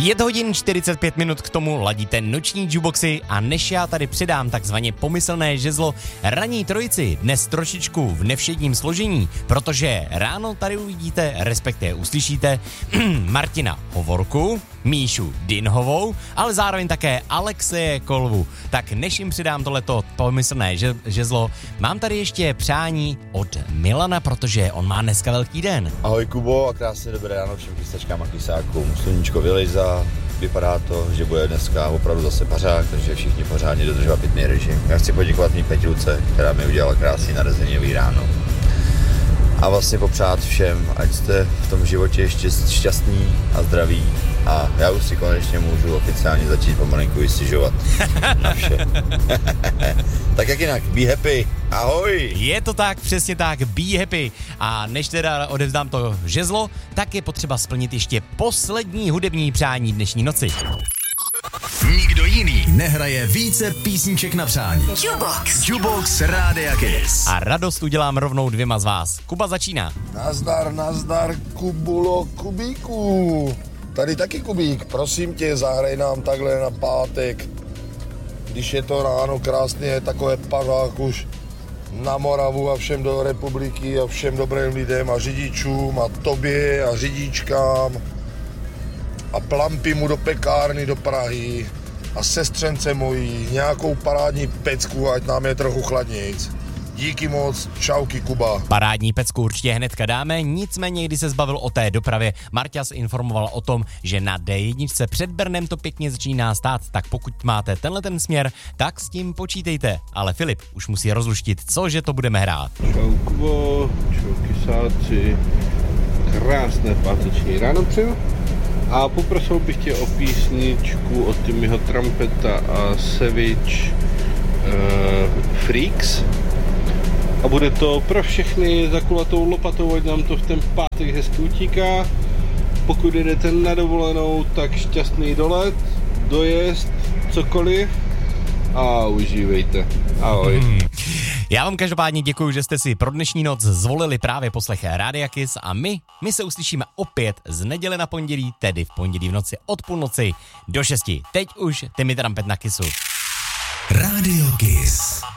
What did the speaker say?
5 hodin 45 minut k tomu ladíte noční jukeboxy a než já tady přidám takzvaně pomyslné žezlo ranní trojici, dnes trošičku v nevšedním složení, protože ráno tady uvidíte, respektive uslyšíte Martina Hovorku, Míšu Dinhovou, ale zároveň také Alexeje Kolvu. Tak než jim přidám tohleto pomyslné žezlo, mám tady ještě přání od Milana, protože on má dneska velký den. Ahoj Kubo a krásně dobré ráno všem kystačkám a kysákům. Sluníčko vylejzá, vypadá to, že bude dneska opravdu zase pařák, takže všichni pořádně dodržovat pitný režim. Já chci poděkovat mý Peťruce, která mi udělala krásný narozeninový ráno. A vlastně popřát všem, ať jste v tom životě ještě šťastný a zdraví. A já už si konečně můžu oficiálně začít pomalinku vystěžovat na vše. Tak jak jinak, be happy, ahoj! Je to tak, přesně tak, be happy. A než teda odevzdám to žezlo, tak je potřeba splnit ještě poslední hudební přání dnešní noci. Nikdo jiný nehraje více písniček na přání. Jukebox Rádia Kiss. A radost udělám rovnou dvěma z vás. Kuba začíná. Nazdar, Kubulo, Kubíku. Tady taky Kubík, prosím tě, zahraj nám takhle na pátek. Když je to ráno krásně, takové pařák už na Moravu a všem do republiky a všem dobrým lidem a řidičům a tobě a řidičkám a Plampimu do pekárny do Prahy a sestřence mojí nějakou parádní pecku, ať nám je trochu chladnějc. Díky moc, čauky Kuba. Parádní pecku určitě hnedka dáme, nicméně když se zbavil o té dopravě, Marťas informoval o tom, že na D1 před Brnem to pěkně začíná stát, tak pokud máte tenhle ten směr, tak s tím počítejte. Ale Filip už musí rozluštit, cože to budeme hrát. Čau Kubo, čau kysáci, krásné páteční ráno přeju. A poprosil bych tě o písničku od Timmyho Trumpeta a Savage Freaks. A bude to pro všechny za kulatou lopatou, ať nám to v ten pátek hezky utíká. Pokud jdete na dovolenou, tak šťastný dolet, dojezd, cokoliv a užívejte. Ahoj. Já vám každopádně děkuji, že jste si pro dnešní noc zvolili právě poslech Rádia Kiss a my se uslyšíme opět z neděle na pondělí, tedy v pondělí v noci od půlnoci do 6. Teď už Timmy Trumpet na Kissu. Rádio Kiss.